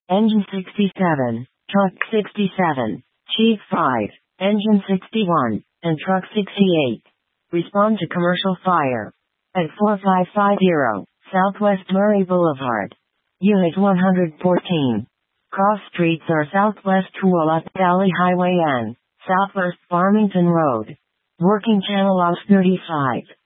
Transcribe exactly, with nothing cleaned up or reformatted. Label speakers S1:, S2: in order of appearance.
S1: Engine sixty-seven, Truck sixty-seven, Chief five, Engine sixty-one, and Truck sixty-eight. Respond to commercial fire. At forty-five fifty, Southwest Murray Boulevard. Unit one hundred fourteen. Cross streets are Southwest Tualatin Valley Highway and Southwest Farmington Road. Working channel of thirty-five.